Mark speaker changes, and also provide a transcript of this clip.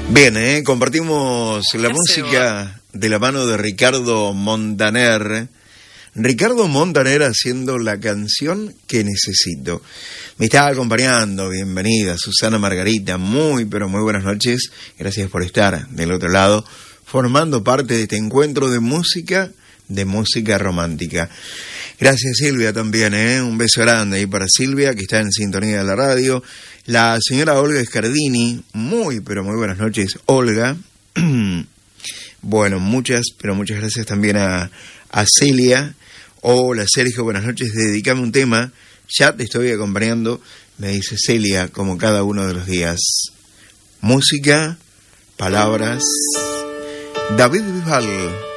Speaker 1: Bien, compartimos la música de la mano de Ricardo Montaner. Ricardo Montaner haciendo la canción que necesito. Me está acompañando, bienvenida Susana Margarita, muy pero muy buenas noches. Gracias por estar del otro lado, formando parte de este encuentro de música romántica. Gracias Silvia también, un beso grande ahí para Silvia que está en sintonía de la radio. La señora Olga Scardini, muy pero muy buenas noches Olga. Bueno, muchas gracias también a Celia. Hola Sergio, buenas noches, dedícame un tema, ya te estoy acompañando, me dice Celia, como cada uno de los días. Música, palabras, David Bisbal.